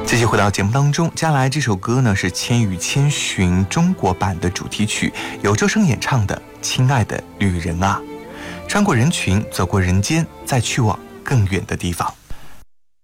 继续回到节目当中，接下来这首歌呢是《千与千寻》中国版的主题曲，由周深演唱的《亲爱的旅人啊》，穿过人群，走过人间，再去往更远的地方。